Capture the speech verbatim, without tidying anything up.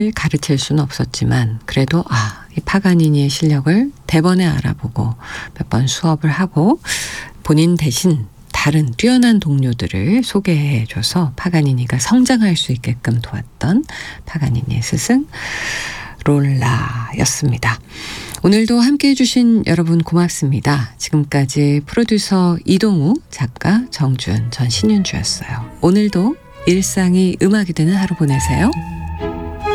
가르칠 수는 없었지만 그래도 아, 이 파가니니의 실력을 대번에 알아보고 몇 번 수업을 하고 본인 대신 다른 뛰어난 동료들을 소개해줘서 파가니니가 성장할 수 있게끔 도왔던 파가니니의 스승 롤라였습니다. 오늘도 함께해 주신 여러분 고맙습니다. 지금까지 프로듀서 이동우, 작가 정준, 전 신윤주였어요. 오늘도 일상이 음악이 되는 하루 보내세요.